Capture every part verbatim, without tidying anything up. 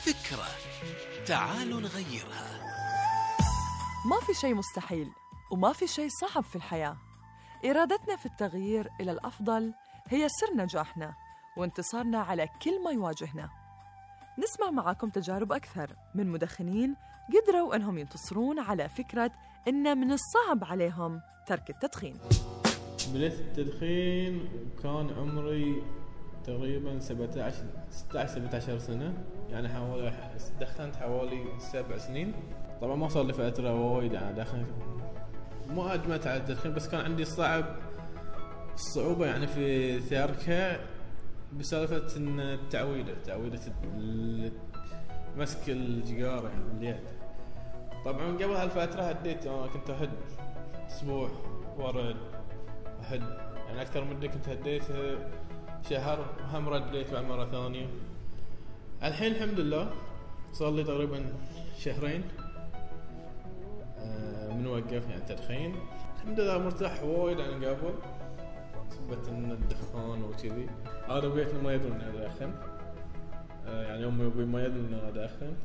فكرة تعالوا نغيرها. ما في شيء مستحيل وما في شيء صعب في الحياة. إرادتنا في التغيير إلى الأفضل هي سر نجاحنا وانتصارنا على كل ما يواجهنا. نسمع معاكم تجارب أكثر من مدخنين قدروا أنهم ينتصرون على فكرة إن من الصعب عليهم ترك التدخين. بديت التدخين وكان عمري تقريبا سبعة عشر ستة عشر سبعة عشر سنة، يعني حوالي دخنت حوالي سبع سنين. طبعا ما صار لي فترة وايد يعني داخل، ما أدمت على التدخين، بس كان عندي صعب الصعوبة يعني في تركها بسالفة إن التعويدة تعويدة مسك الجيجارة يعني باليد. طبعا قبل هالفترة هديت، أنا كنت أهد أسبوع ورد أهد يعني أكثر مدة كنت هديت شهر، هم رديت بعد مرة ثانية. الحين الحمد لله صار لي تقريبا شهرين من وقف يعني التدخين. الحمد لله مرتاح وايد عن قبل، سبت ان الدخان وكذي. انا بيتنا ما يدرون اني ادخن، يعني امي وابوي ما يدرون اني ادخن،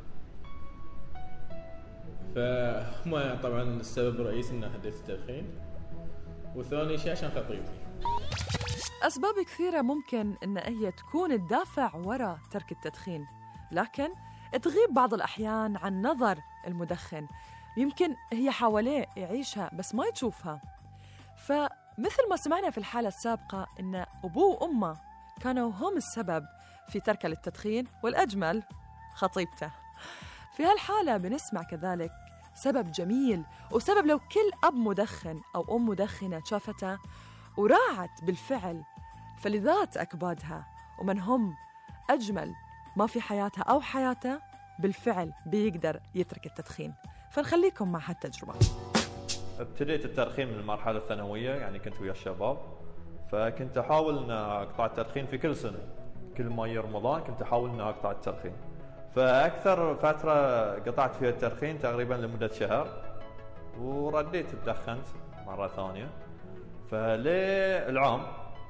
فما طبعا السبب الرئيسي ان هديت التدخين، وثاني شيء عشان خطيبتي. أسباب كثيرة ممكن إن هي تكون الدافع وراء ترك التدخين، لكن تغيب بعض الأحيان عن نظر المدخن. يمكن هي حواليه يعيشها بس ما يشوفها. فمثل ما سمعنا في الحالة السابقة إن أبوه وأمه كانوا هم السبب في تركه للتدخين، والأجمل خطيبته. في هالحالة بنسمع كذلك سبب جميل، وسبب لو كل أب مدخن أو أم مدخنة شافته وراعت بالفعل فلذات أكبادها ومن هم أجمل ما في حياتها أو حياته، بالفعل بيقدر يترك التدخين. فنخليكم مع هالتجربة. ابتديت التدخين من المرحلة الثانوية، يعني كنت ويا الشباب، فكنت أحاول أن أقطع التدخين في كل سنة، كل ما يجي رمضان كنت أحاول أن أقطع التدخين. فأكثر فترة قطعت فيها التدخين تقريبا لمدة شهر، ورديت اتدخنت مرة ثانية. فللعام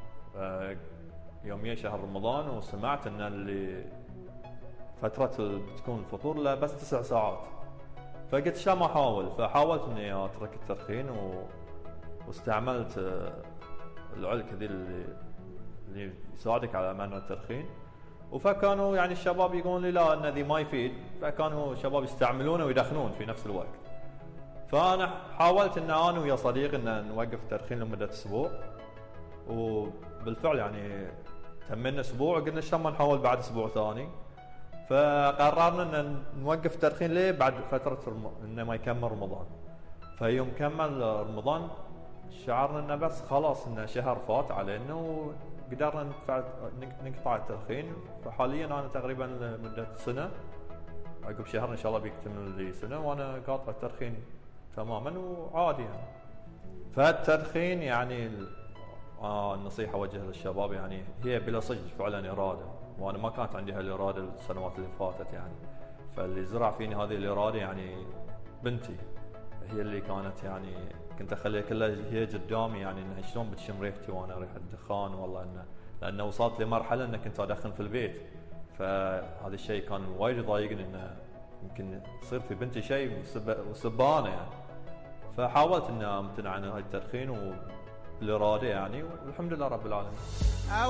يوميا شهر رمضان وسمعت أن اللي فترة بتكون الفطور لا بس تسع ساعات، فقلت شا ما أحاول. فحاولت أني أترك التدخين و... واستعملت العلك ذي اللي... اللي يساعدك على منع التدخين. فكانوا يعني الشباب يقولون لي لا، أن ذي ما يفيد، فكانوا الشباب يستعملونه ويدخنون في نفس الوقت. فأنا حاولت أن أنا ويا صديق أن نوقف التدخين لمدة أسبوع، وبالفعل يعني تمنا أسبوع وقلنا شا ما نحاول بعد أسبوع ثاني. فقررنا أن نوقف التدخين ليه بعد فترة رم... إنه ما يكمل رمضان. فيوم كمل رمضان شعرنا إنه بس خلاص إنه شهر فات علينا وقدرنا ندفع نقطع التدخين. فحاليا أنا تقريبا لمدة سنة، عقب شهر إن شاء الله بيكتمل لي سنة وأنا قاطع التدخين تماما وعادي يعني. فالتدخين يعني آه النصيحة وجه للشباب يعني هي بلا صدق فعلا إرادة، وأنا ما كانت عندي هالإرادة السنوات اللي فاتت يعني. فاللي زرع فيني هذه الإرادة يعني بنتي، هي اللي كانت يعني كنت أخليها كلها هي قدامي، يعني إنها شلون بتشم ريحتي وأنا ريحة الدخان، والله إنه لأنه وصلت لمرحلة إن كنت أدخن في البيت. فهذا الشيء كان وايد يضايقني إنه يمكن يصير في بنتي شيء وسبانة يعني. فحاولت إني أمتنع عن هاي التدخين وبالإرادة يعني، والحمد لله رب العالمين.